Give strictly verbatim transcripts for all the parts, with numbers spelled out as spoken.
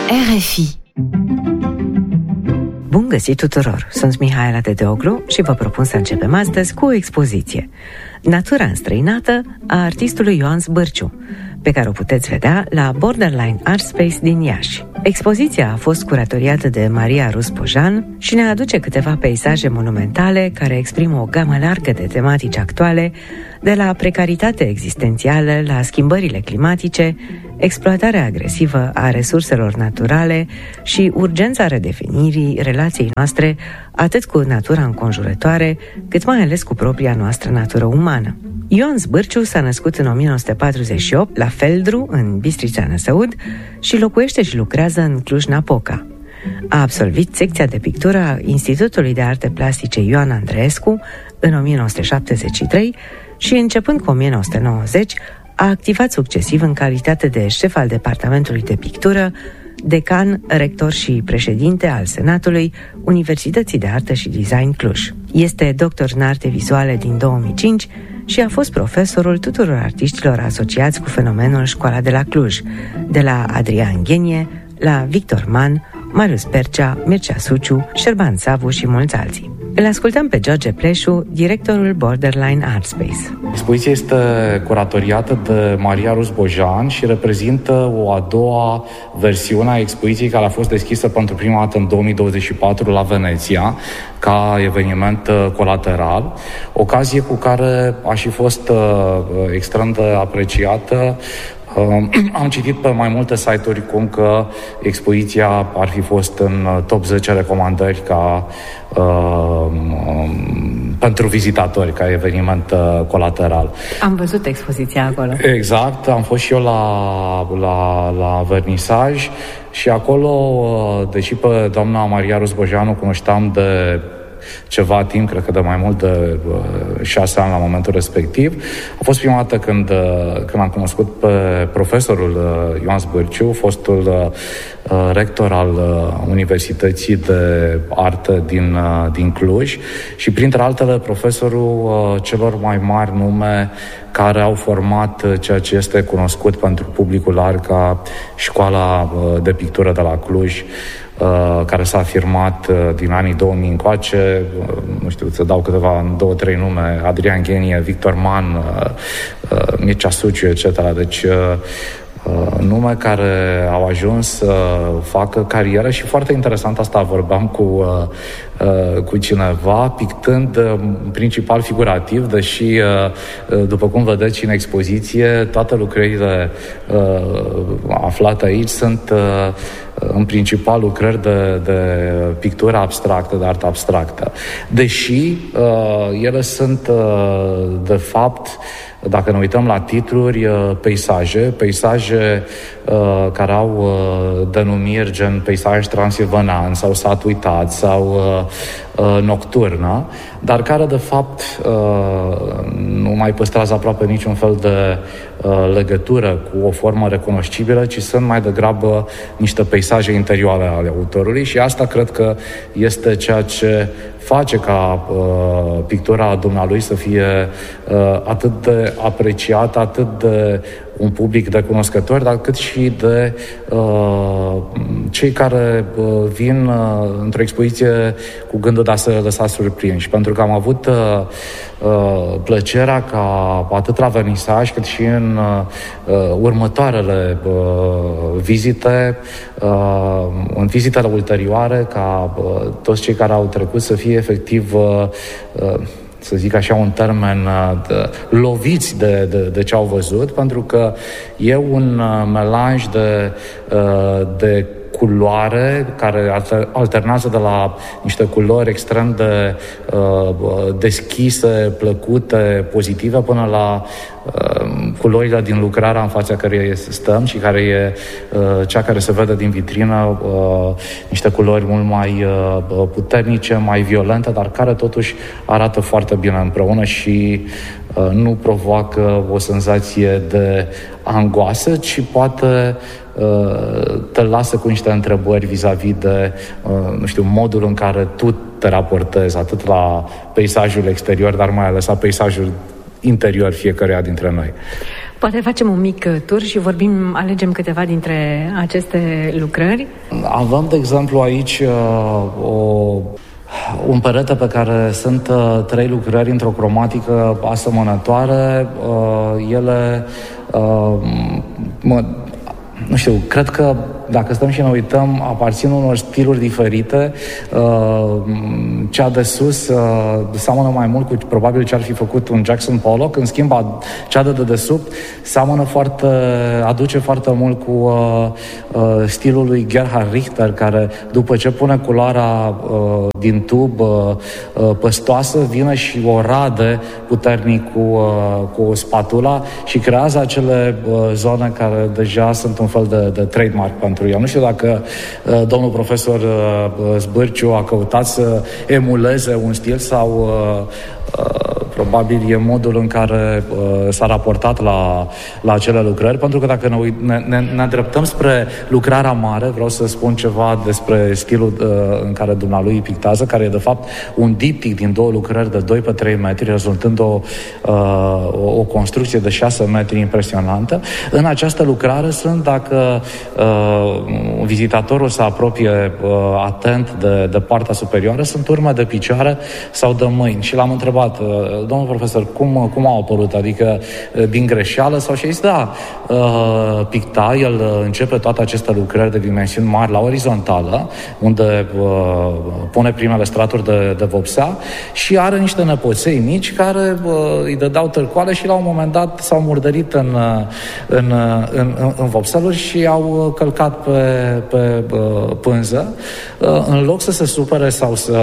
R F I. Bun găsit tuturor! Sunt Mihaela Teteoglu și vă propun să începem astăzi cu o expoziție, Natura înstrăinată, a artistului Ioan Zbârciu, pe care o puteți vedea la Borderline Art Space din Iași. Expoziția a fost curatoriată de Maria Rus Pojan și ne aduce câteva peisaje monumentale care exprimă o gamă largă de tematici actuale, de la precaritate existențială la schimbările climatice, exploatarea agresivă a resurselor naturale și urgența redefinirii relației noastre atât cu natura înconjurătoare, cât mai ales cu propria noastră natură umană. Ioan Zbârciu s-a născut în nouăsprezece patruzeci și opt la Feldru, în Bistrița Năsăud, și locuiește și lucrează în Cluj-Napoca. A absolvit secția de pictură a Institutului de Arte Plastice Ioan Andreescu în nouăsprezece șaptezeci și trei și, începând cu nouăsprezece nouăzeci, a activat succesiv în calitate de șef al Departamentului de Pictură, decan, rector și președinte al Senatului Universității de Artă și Design Cluj. Este doctor în arte vizuale din două mii cinci și a fost profesorul tuturor artiștilor asociați cu fenomenul Școala de la Cluj, de la Adrian Ghenie la Victor Man, Marius Percea, Mircea Suciu, Șerban Savu și mulți alții. Îl ascultăm pe George Pleșu, directorul Borderline Art Space. Expoziția este curatoriată de Maria Rus Pojan și reprezintă o a doua versiune a expoziției care a fost deschisă pentru prima dată în două mii douăzeci și patru la Veneția, ca eveniment colateral, ocazie cu care a și fost extrem de apreciată. Am citit pe mai multe site-uri cum că expoziția ar fi fost în top zece recomandări ca uh, pentru vizitatori, ca eveniment uh, colateral. Am văzut expoziția acolo. Exact, am fost și eu la, la, la vernisaj și acolo, deși pe doamna Maria Rus Pojan o cunoșteam de ceva timp, cred că de mai mult de uh, șase ani la momentul respectiv. A fost prima dată când, uh, când am cunoscut pe profesorul uh, Ioan Zbârciu, fostul uh, rector al uh, Universității de Artă din, uh, din Cluj și, printre altele, profesorul uh, celor mai mari nume care au format ceea ce este cunoscut pentru publicul larg ca Școala uh, de Pictură de la Cluj, Uh, care s-a afirmat uh, din anii două mii încoace, uh, nu știu, să dau câteva, două, trei nume, Adrian Ghenie, Victor Man, uh, uh, Mircea Suciu, et cetera. Deci uh, uh, nume care au ajuns să uh, facă carieră și, foarte interesant, asta vorbeam cu, uh, uh, cu cineva, pictând uh, principal figurativ, deși, uh, uh, după cum vedeți și în expoziție, toate lucrările uh, aflate aici sunt uh, în principal lucrări de, de pictură abstractă, de artă abstractă. Deși uh, ele sunt, uh, de fapt, dacă ne uităm la titluri, uh, peisaje, peisaje uh, care au uh, denumiri gen peisaj transilvanean sau sat uitat sau uh, uh, nocturnă, dar care, de fapt, uh, nu mai păstrează aproape niciun fel de uh, legătură cu o formă recunoscibilă, ci sunt mai degrabă niște peisaje interioare ale autorului și asta cred că este ceea ce face ca uh, pictura dumnealui să fie uh, atât de apreciată, atât de un public de cunoscători, dar cât și de uh, cei care uh, vin uh, într-o expoziție cu gândul de a se lăsa surprinși. Pentru că am avut uh, uh, plăcerea ca atât la vernisaj cât și în uh, următoarele uh, vizite, uh, în vizitele ulterioare, ca uh, toți cei care au trecut să fie efectiv uh, uh, să zic așa un termen, de, loviți de, de, de ce au văzut, pentru că e un melanj de, de culoare care alternează de la niște culori extrem de uh, deschise, plăcute, pozitive, până la uh, culorile din lucrarea în fața căreia stăm și care e uh, cea care se vede din vitrină, uh, niște culori mult mai uh, puternice, mai violente, dar care totuși arată foarte bine împreună și uh, nu provoacă o senzație de angoasă, ci poate te lasă cu niște întrebări vis-a-vis de, nu știu, modul în care tu te raportezi atât la peisajul exterior, dar mai ales la peisajul interior fiecăruia dintre noi. Poate facem un mic tur și vorbim, alegem câteva dintre aceste lucrări. Avem, de exemplu, aici uh, o... un perete pe care sunt uh, trei lucrări într-o cromatică asemănătoare. Uh, ele, uh, mă, nu știu, cred că dacă stăm și ne uităm, aparțin unor stiluri diferite. Uh, cea de sus uh, seamănă mai mult cu probabil ce ar fi făcut un Jackson Pollock, în schimb cea de dedesubt seamănă foarte, aduce foarte mult cu uh, uh, stilul lui Gerhard Richter, care după ce pune culoarea uh, din tub uh, uh, păstoasă, vine și o rade puternic cu, uh, cu spatula și creează acele uh, zone care deja sunt un fel de, de trademark pentru el. Nu știu dacă uh, domnul profesor uh, Zbârciu a căutat să emuleze un stil sau uh, uh, probabil e modul în care uh, s-a raportat la, la acele lucrări, pentru că dacă ne, ne, ne, ne îndreptăm spre lucrarea mare, vreau să spun ceva despre stilul uh, în care dumnealui pictează, care e de fapt un diptic din două lucrări de doi pe trei metri, rezultând o, uh, o construcție de șase metri impresionantă. În această lucrare sunt, dacă uh, vizitatorul se apropie uh, atent de, de partea superioară, sunt urme de picioare sau de mâini. Și l-am întrebat, uh, domnul profesor, cum, cum au apărut? Adică uh, din greșeală? Sau și a zis, da, uh, picta, el uh, începe toate aceste lucrări de dimensiuni mari la orizontală, unde uh, pune primele straturi de, de vopsea și are niște nepoței mici care uh, îi dădeau târcoale și la un moment dat s-au murdărit în, în, în, în, în vopseluri și au călcat pe, pe uh, pânză, uh, în loc să se supere sau să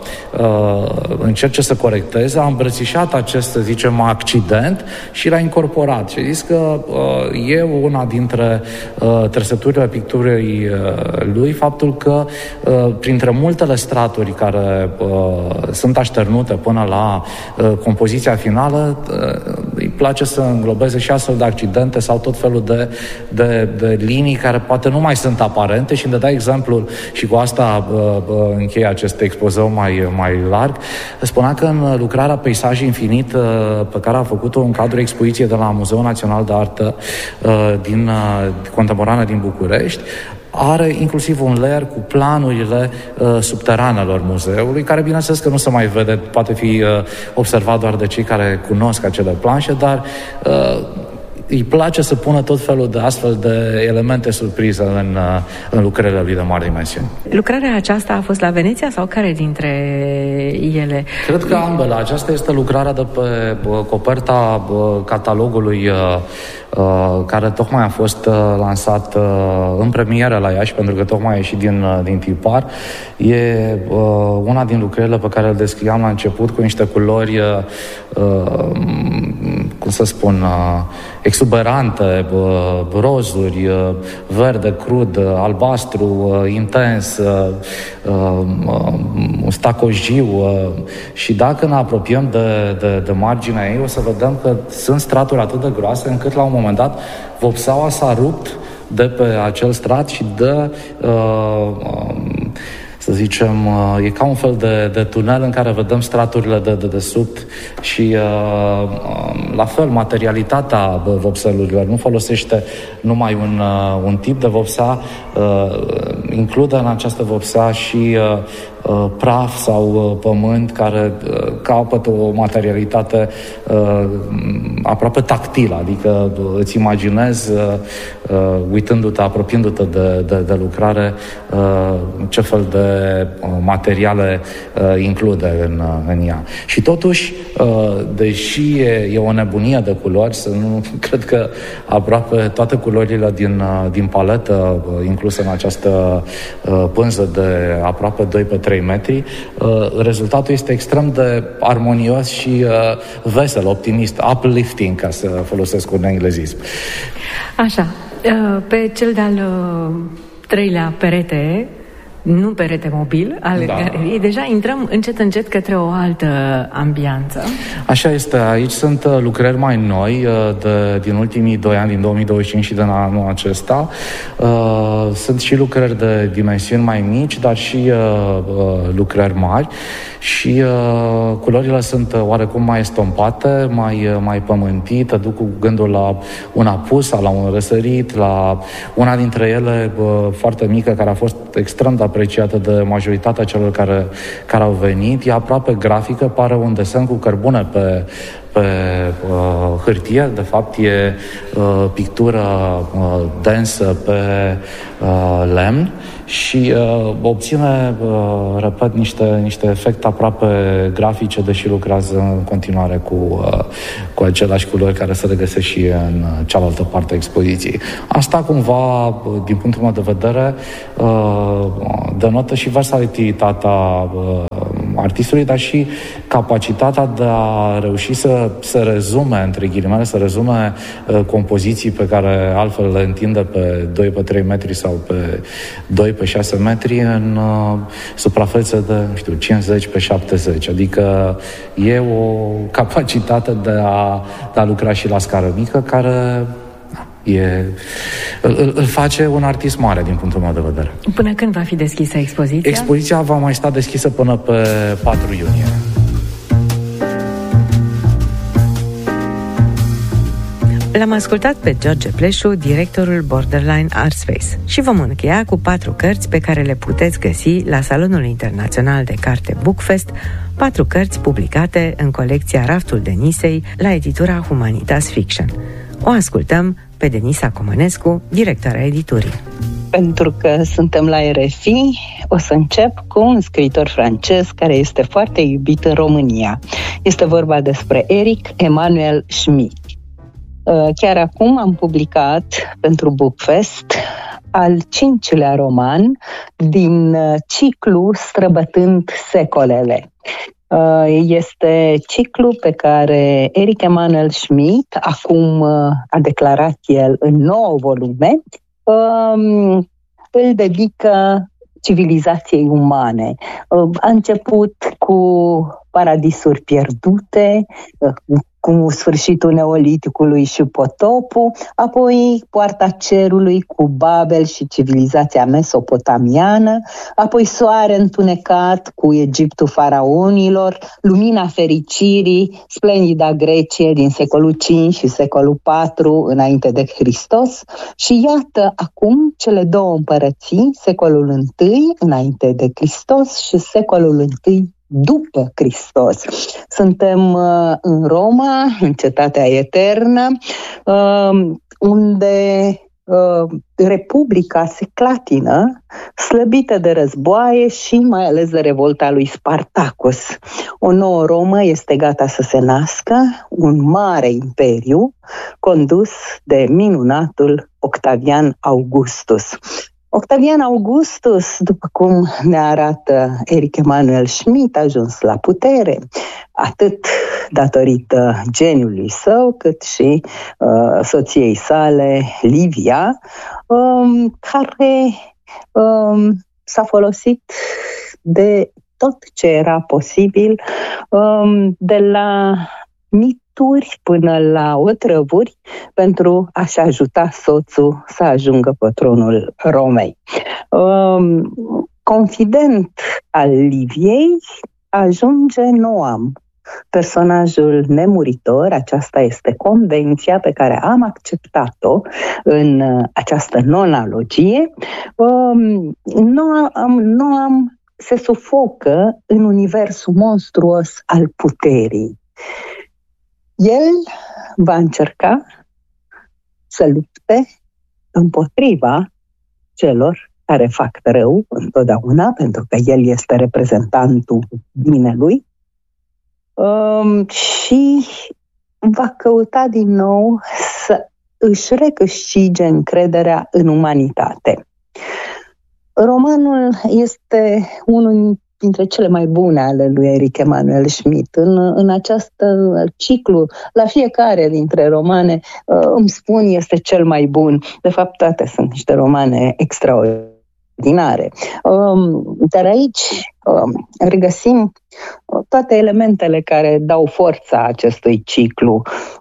uh, încerce să corecteze, a îmbrățișat acest, să zicem, accident și l-a incorporat. Și a zis că uh, e una dintre uh, trăsăturile picturii uh, lui, faptul că uh, printre multele straturi care uh, sunt așternute până la uh, compoziția finală, uh, îi place să înglobeze și astfel de accidente sau tot felul de, de, de linii care poate nu mai sunt aparente și îmi dădea exemplul și cu asta uh, uh, încheie acest expozeu mai, mai larg. Spunea că în lucrarea Peisaj Infinit uh, pe care a făcut-o în cadrul expoziției de la Muzeul Național de Artă uh, din, uh, contemporană din București, are inclusiv un layer cu planurile uh, subteranelor muzeului, care bineînțeles că nu se mai vede, poate fi uh, observat doar de cei care cunosc acele planșe, dar uh, îi place să pună tot felul de astfel de elemente surpriză în, în lucrările lui de mari dimensiuni. Lucrarea aceasta a fost la Veneția sau care dintre ele? Cred că ambele. Aceasta este lucrarea de pe coperta catalogului care tocmai a fost lansat în premieră la Iași, pentru că tocmai a ieșit din, din tipar. E una din lucrările pe care le descriam la început, cu niște culori, cum să spun, exuberante, rozuri, verde crud, albastru, intens, stacojiu, și dacă ne apropiem de, de, de marginea ei, o să vedem că sunt straturi atât de groase încât la un moment dat vopseaua s-a rupt de pe acel strat și dă, să zicem, e ca un fel de, de tunel în care vedem straturile de dedesubt și la fel, materialitatea vopselurilor nu folosește numai un, un tip de vopsea, include în această vopsea și praf sau pământ care capătă o materialitate aproape tactilă, adică îți imaginezi, uitându-te, apropiindu-te de, de, de lucrare, ce fel de materiale include în, în ea. Și totuși, deși e, e o nebunie de culori, să nu cred că aproape toate culorile din, din paletă incluse în această pânză de aproape doi pe trei metri, rezultatul este extrem de armonios și vesel, optimist, uplifting, ca să folosesc un englezism. Așa, pe cel de-al treilea perete nu perete mobil al da. galeriei. Deja intrăm încet, încet către o altă ambianță. Așa este. Aici sunt lucrări mai noi de, din ultimii doi ani, din două mii douăzeci și cinci și din anul acesta. Sunt și lucrări de dimensiuni mai mici, dar și lucrări mari. Și uh, culorile sunt oarecum mai estompate, mai, mai pământite, duc cu gândul la un apus, la un răsărit, la una dintre ele uh, foarte mică, care a fost extrem de apreciată de majoritatea celor care, care au venit. E aproape grafică, pare un desen cu cărbune pe, pe uh, hârtie. De fapt, e uh, pictură uh, densă pe uh, lemn și uh, obține, uh, repet, niște, niște efecte aproape grafice, deși lucrează în continuare cu, uh, cu aceleași culori care se regăsesc și în cealaltă parte a expoziției. Asta cumva, din punctul meu de vedere, uh, denotă și versatilitatea uh, artistului, dar și capacitatea de a reuși să se rezume, între ghilimele, să rezume uh, compoziții pe care altfel le întinde pe doi pe trei metri sau pe doi pe șase metri în uh, suprafețe de, nu știu, cincizeci pe șaptezeci. Adică e o capacitate de a, de a lucra și la scară mică care e, îl, îl face un artist mare din punctul meu de vedere. Până când va fi deschisă expoziția? Expoziția va mai sta deschisă până pe patru iunie. L-am ascultat pe George Pleșu, directorul Borderline Art Space, și vom încheia cu patru cărți pe care le puteți găsi la Salonul Internațional de Carte Bookfest, patru cărți publicate în colecția Raftul Denisei la editura Humanitas Fiction. O ascultăm pe Denisa Comănescu, directoarea editurii. Pentru că suntem la R F I, o să încep cu un scriitor francez care este foarte iubit în România. Este vorba despre Eric Emanuel Schmitt. Chiar acum am publicat pentru Bookfest al cincilea roman din ciclu Străbătând secolele. Este ciclu pe care Eric Emanuel Schmitt acum a declarat el în nouă volume, îl dedică civilizației umane. A început cu Paradisuri pierdute, cu sfârșitul Neoliticului și potopul, apoi Poarta cerului cu Babel și civilizația mesopotamiană, apoi Soare întunecat cu Egiptul faraonilor, Lumina fericirii, splendida Grecie din secolul cinci și secolul patru înainte de Hristos și iată acum cele două împărății, secolul întâi înainte de Hristos și secolul întâi după Hristos. Suntem uh, în Roma, în Cetatea Eternă, uh, unde uh, Republica se clatină, slăbită de războaie și mai ales de revolta lui Spartacus. O nouă Romă este gata să se nască, un mare imperiu condus de minunatul Octavian Augustus. Octavian Augustus, după cum ne arată Eric Emanuel Schmitt, a ajuns la putere, atât datorită geniului său, cât și uh, soției sale, Livia, um, care um, s-a folosit de tot ce era posibil, um, de la mituri până la otrăvuri, pentru a-și ajuta soțul să ajungă pe tronul Romei. Um, confident al Liviei ajunge Noam, personajul nemuritor. Aceasta este convenția pe care am acceptat-o în această nonalogie. Um, Noam, Noam se sufocă în universul monstruos al puterii. El va încerca să lupte împotriva celor care fac rău întotdeauna, pentru că el este reprezentantul binelui, um, și va căuta din nou să își recâștige încrederea în umanitate. Romanul este unul dintre cele mai bune ale lui Eric Emanuel Schmitt. În, în acest ciclu, la fiecare dintre romane, îmi spun, este cel mai bun. De fapt, toate sunt niște romane extraordinare. extraordinare. Dar aici regăsim toate elementele care dau forța acestui ciclu.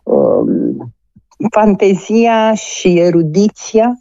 Fantezia și erudiția,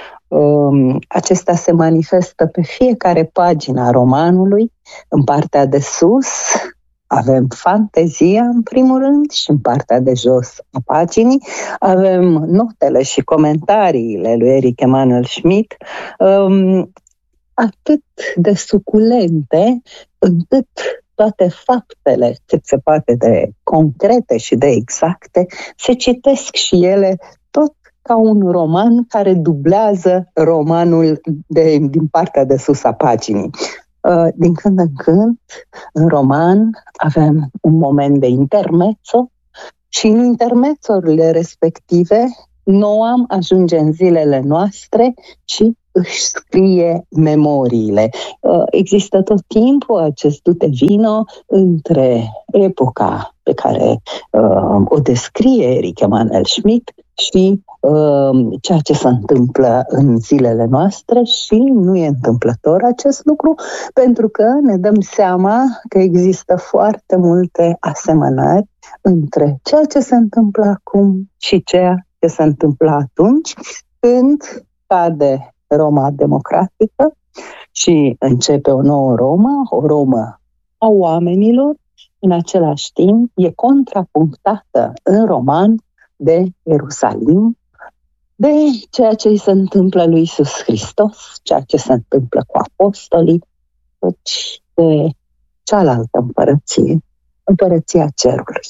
acesta se manifestă pe fiecare pagină a romanului. În partea de sus avem fantezia, în primul rând, și în partea de jos a paginii avem notele și comentariile lui Erich Emanuel Schmidt, um, atât de suculente, încât toate faptele cât se poate de concrete și de exacte se citesc și ele tot ca un roman care dublează romanul de, din partea de sus a paginii. Din când în când, în roman, avem un moment de intermezzo și în intermezzorile respective Noam ajunge în zilele noastre și își scrie memoriile. Există tot timpul acest dute vino între epoca pe care uh, o descrie Erich Emanuel Schmidt și uh, ceea ce se întâmplă în zilele noastre, și nu e întâmplător acest lucru, pentru că ne dăm seama că există foarte multe asemănări între ceea ce se întâmplă acum și ceea ce se întâmplă atunci, când cade Roma democratică și începe o nouă Roma, o Romă a oamenilor. În același timp e contrapunctată în roman de Ierusalim, de ceea ce îi se întâmplă lui Iisus Hristos, ceea ce se întâmplă cu apostolii, deci de cealaltă împărăție, împărăția cerului.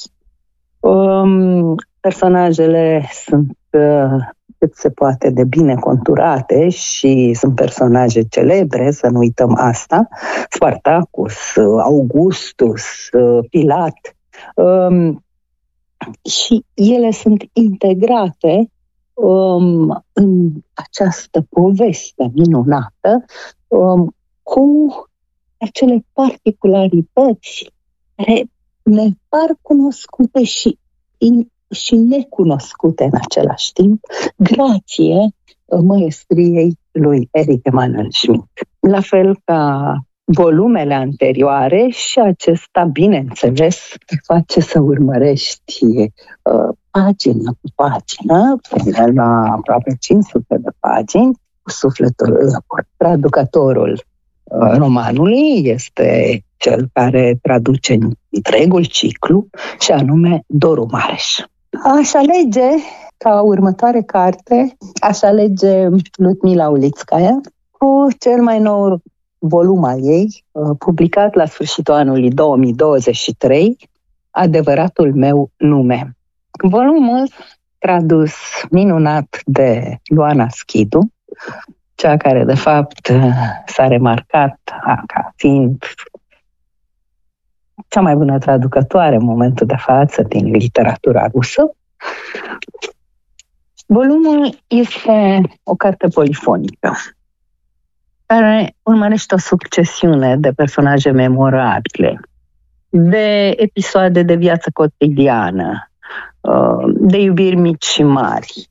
Um, personajele sunt uh, cât se poate de bine conturate și sunt personaje celebre, să nu uităm asta: Spartacus, Augustus, Pilat, um, și ele sunt integrate um, în această poveste minunată um, cu acele particularități care ne par cunoscute și in, și necunoscute în același timp, grație măestriei lui Erich Emanuel Schmidt. La fel ca volumele anterioare, și acesta, bineînțeles, te face să urmărești uh, pagină cu pagină, până la aproape cinci sute de pagini, cu sufletul, uh, traducătorul uh, romanului este cel care traduce întregul ciclu, și anume Doru Mareș. Aș alege, ca următoare carte, aș alege Ludmila Ulitskaya, cu cel mai nou volum al ei, publicat la sfârșitul anului două mii douăzeci și trei, Adevăratul meu nume. Volumul tradus minunat de Luana Schidu, cea care de fapt s-a remarcat ca fiind cea mai bună traducătoare în momentul de față din literatura rusă. Volumul este o carte polifonică care urmărește o succesiune de personaje memorabile, de episoade de viață cotidiană, de iubiri mici și mari.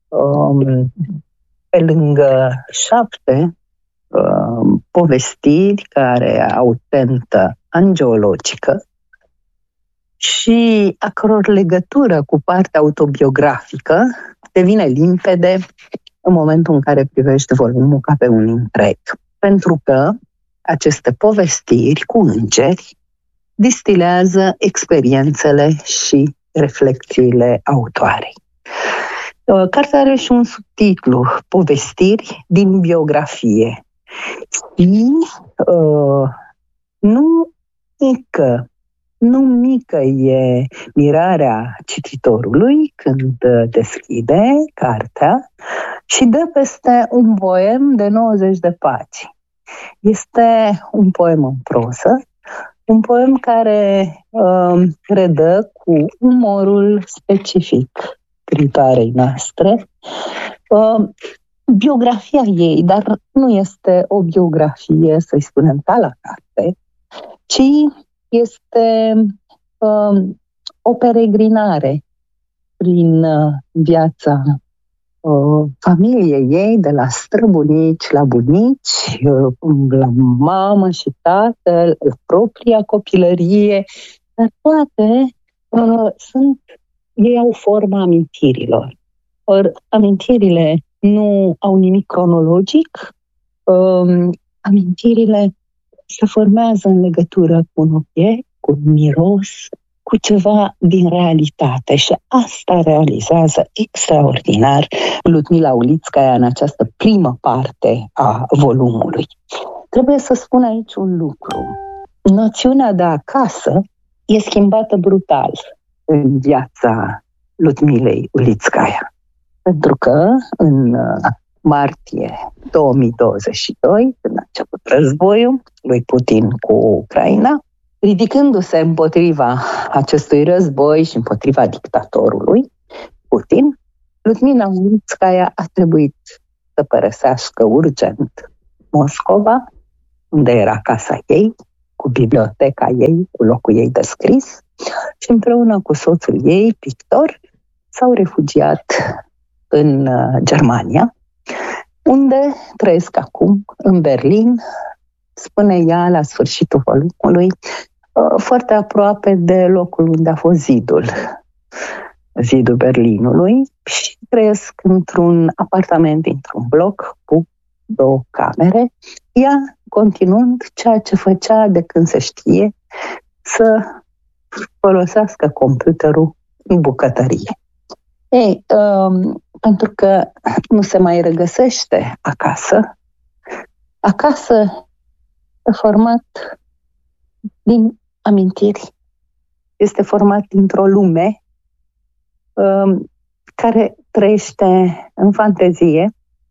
Pe lângă șapte povestiri care au tentă angeologică și a căror legătură cu partea autobiografică devine limpede în momentul în care privești volumul ca pe un întreg. Pentru că aceste povestiri cu îngeri distilează experiențele și reflexiile autoarei. Cartea are și un subtitlu: Povestiri din biografie. Și uh, nu mică, nu mică e mirarea cititorului când deschide cartea și dă peste un poem de nouăzeci de pagini. Este un poem în proză, un poem care uh, redă cu umorul specific scritoarei noastre uh, biografia ei, dar nu este o biografie, să-i spunem, ca la carte, ci este uh, o peregrinare prin uh, viața uh, familiei ei, de la străbunici la bunici, uh, la mamă și tată, la propria copilărie, dar toate uh, sunt, ei au forma amintirilor. Or, amintirile nu au nimic cronologic, uh, amintirile se formează în legătură cu un obiect, cu un miros, cu ceva din realitate și asta realizează extraordinar Ludmila Ulițcaia în această primă parte a volumului. Trebuie să spun aici un lucru. Noțiunea de acasă e schimbată brutal în viața Ludmilei Ulițcaia. Pentru că în martie două mii douăzeci și doi, când a început războiul lui Putin cu Ucraina, ridicându-se împotriva acestui război și împotriva dictatorului Putin, Ludmila Ulițcaia a trebuit să părăsească urgent Moscova, unde era casa ei, cu biblioteca ei, cu locul ei de scris, și împreună cu soțul ei, pictor, s-au refugiat în Germania, unde trăiesc acum, în Berlin, spune ea la sfârșitul volumului, foarte aproape de locul unde a fost zidul, zidul Berlinului, și trăiesc într-un apartament dintr-un bloc cu două camere, ea continuând ceea ce făcea de când se știe, să folosească computerul în bucătărie. Ei, um, pentru că nu se mai regăsește acasă, acasă e format din amintiri, este format dintr-o lume um, care trăiește în fantezie,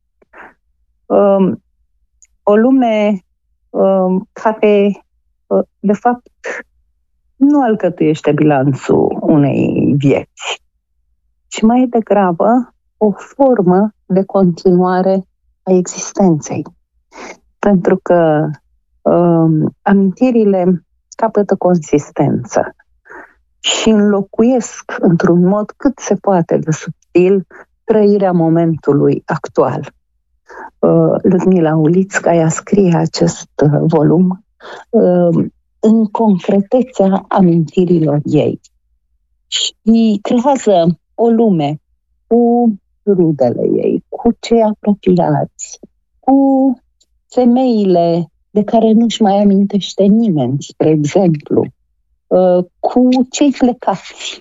um, o lume um, care, uh, de fapt, nu alcătuiește bilanțul unei vieți, ci mai degrabă o formă de continuare a existenței. Pentru că um, amintirile capătă consistență și înlocuiesc într-un mod cât se poate de subtil trăirea momentului actual. Uh, Ludmila Ulițcaia scrie acest uh, volum uh, în concretețea amintirilor ei și creează o lume cu rudele ei, cu cei apropiați, cu femeile de care nu-și mai amintește nimeni, spre exemplu, cu cei plecați.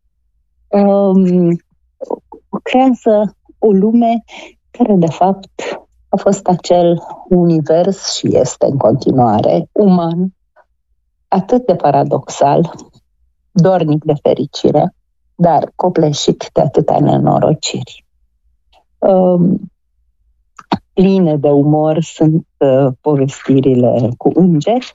Creează o lume care, de fapt, a fost acel univers și este în continuare uman, atât de paradoxal, dornic de fericire, dar copleșit de atâtea nenorociri. Um, pline de umor sunt uh, povestirile cu îngeri.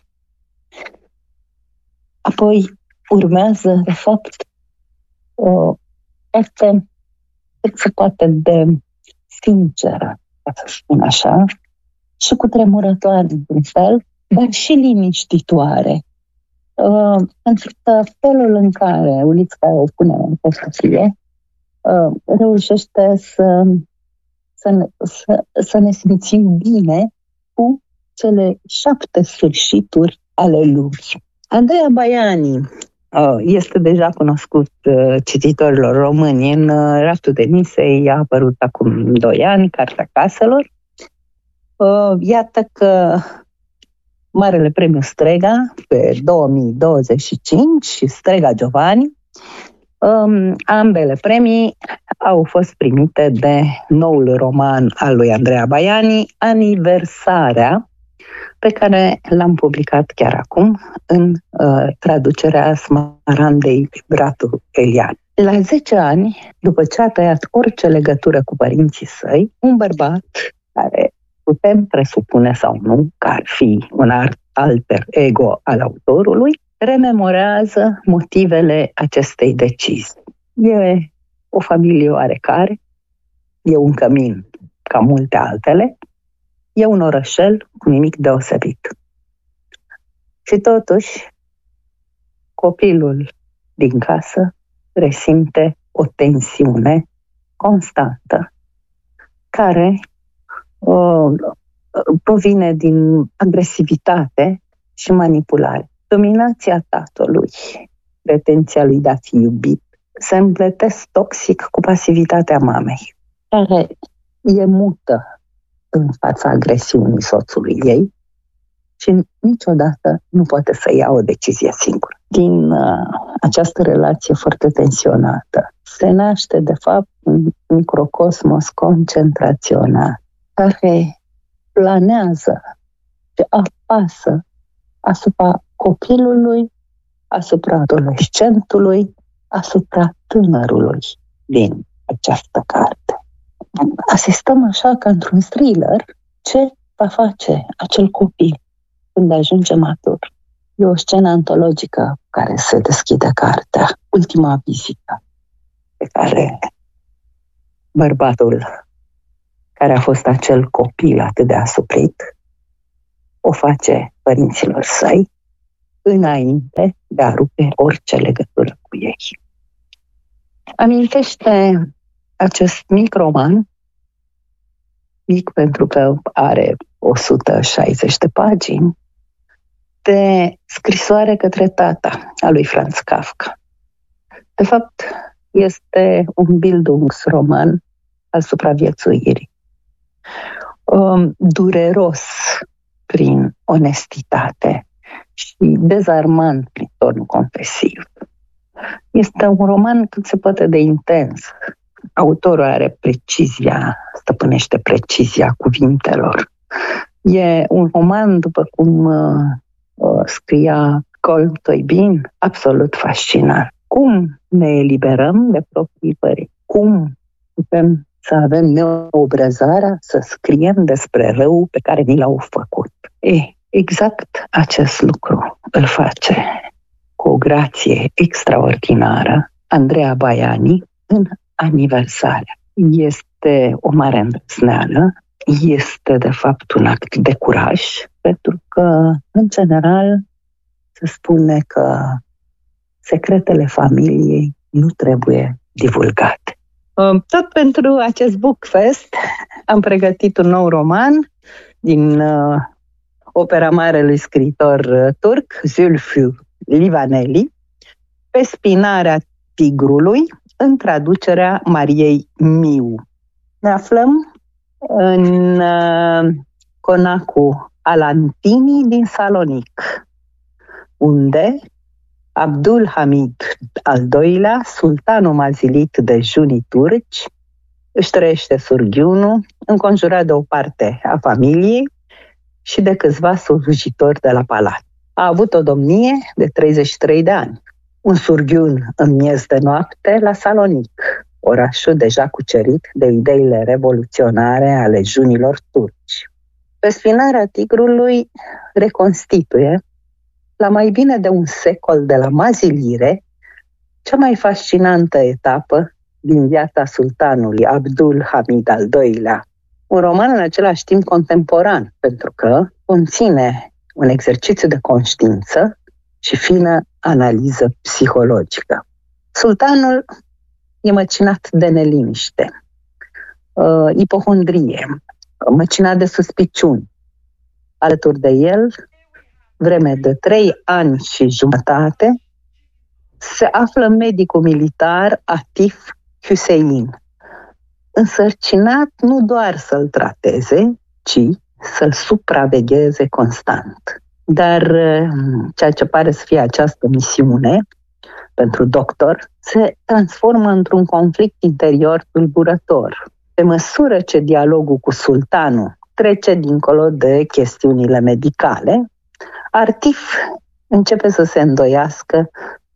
Apoi urmează, de fapt, o parte cât se poate de sinceră, ca să spun așa, și cu tremurătoare într-un fel, dar și liniștitoare. Uh, pentru că felul în care Ulițcaia o pune în poezie uh, reușește să, să, ne, să, să ne simțim bine cu cele șapte sfârșituri ale lumii. Andreea Baiani uh, este deja cunoscut uh, cititorilor români. În uh, Raftul Denisei a apărut acum doi ani, Cartea Caselor. Uh, iată că Marele Premiu Strega pe două mii douăzeci și cinci și Strega Giovanni, um, ambele premii au fost primite de noul roman al lui Andreea Baiani, Aniversarea, pe care l-am publicat chiar acum în uh, traducerea Smarandei Bratu Elian. La zece ani, după ce a tăiat orice legătură cu părinții săi, un bărbat care putem presupune sau nu că ar fi un alter ego al autorului, rememorează motivele acestei decizii. E o familie oarecare, e un cămin ca multe altele, e un orășel cu nimic deosebit. Și totuși, copilul din casă resimte o tensiune constantă care uh, provine din agresivitate și manipulare. Dominația tatălui, pretenția lui de a fi iubit, se împletesc toxic cu pasivitatea mamei, care e mută în fața agresiunii soțului ei și niciodată nu poate să ia o decizie singură. Din uh, această relație foarte tensionată se naște, de fapt, un microcosmos concentrațional care planează și apasă asupra copilului, asupra adolescentului, asupra tânărului din această carte. Asistăm așa ca într-un thriller ce va face acel copil când ajunge matur. E o scenă antologică care se deschide cartea, ultima vizită pe care bărbatul care a fost acel copil atât de asuprit o face părinților săi înainte de a rupe orice legătură cu ei. Amintește acest mic roman, mic pentru că are o sută șaizeci de pagini, de scrisoare către tata a lui Franz Kafka. De fapt, este un Bildungsroman al supraviețuirii. Um, dureros prin onestitate și dezarmant prin tonul confesiv. Este un roman cât se poate de intens. Autorul are precizia, stăpânește precizia cuvintelor. E un roman, după cum uh, scria Colm Toibin, absolut fascinant. Cum ne eliberăm de proprii părinți? Cum putem să avem neobrăzarea să scriem despre rău pe care ni l-au făcut? E, exact acest lucru îl face cu o grație extraordinară Andreea Baiani în Aniversarea. Este o mare îndrăzneală, este de fapt un act de curaj, pentru că, în general, se spune că secretele familiei nu trebuie divulgate. Tot pentru acest Bookfest am pregătit un nou roman din uh, opera marelui scriitor uh, turc, Zülfü Livaneli, Pe spinarea tigrului, în traducerea Mariei Miu. Ne aflăm în uh, conacul Alantini din Salonic, unde Abdul Hamid al doilea, sultanul mazilit de junii turci, își trăiește surghiunul, înconjurat de o parte a familiei și de câțiva slujitori de la palat. A avut o domnie de treizeci și trei de ani. Un surghiun în miez de noapte la Salonic, orașul deja cucerit de ideile revoluționare ale junilor turci. Pe spinarea tigrului reconstituie, la mai bine de un secol de la mazilire, cea mai fascinantă etapă din viața sultanului Abdul Hamid al doilea. Un roman în același timp contemporan, pentru că conține un exercițiu de conștiință și fină analiză psihologică. Sultanul e măcinat de neliniște, uh, ipohondrie, măcinat de suspiciuni. Alături de el, vreme de trei ani și jumătate, se află medicul militar Atif Hüseyin, însărcinat nu doar să-l trateze, ci să-l supravegheze constant. Dar ceea ce pare să fie această misiune pentru doctor se transformă într-un conflict interior tulburător. Pe măsură ce dialogul cu sultanul trece dincolo de chestiunile medicale, Atif începe să se îndoiască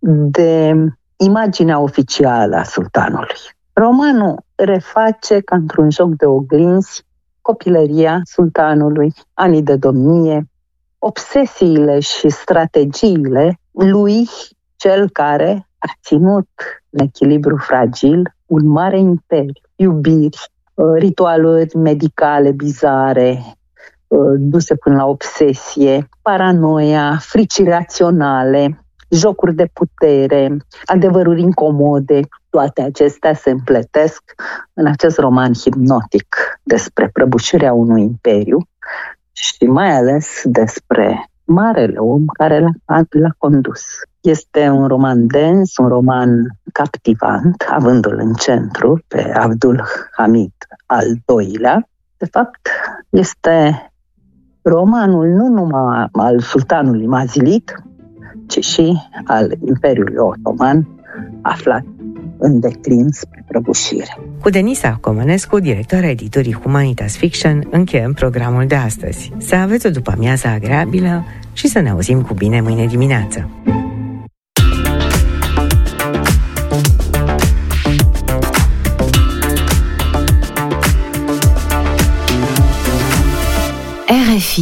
de imaginea oficială a sultanului. Romanul reface ca într-un joc de oglinzi copilăria sultanului, anii de domnie, obsesiile și strategiile lui, cel care a ținut în echilibru fragil un mare imperiu, iubiri, ritualuri medicale bizare, duse până la obsesie, paranoia, frici raționale, jocuri de putere, adevăruri incomode, toate acestea se împletesc în acest roman hipnotic despre prăbușirea unui imperiu și mai ales despre marele om care l-a, l-a condus. Este un roman dens, un roman captivant, avându-l în centru pe Abdul Hamid al doilea. De fapt, este romanul nu numai al sultanului Mazilid, ci și al Imperiului Otoman, aflat în declin spre prăbușire. Cu Denisa Comănescu, directoarea editorii Humanitas Fiction, încheiem programul de astăzi. Să aveți o după-amiază agreabilă și să ne auzim cu bine mâine dimineață.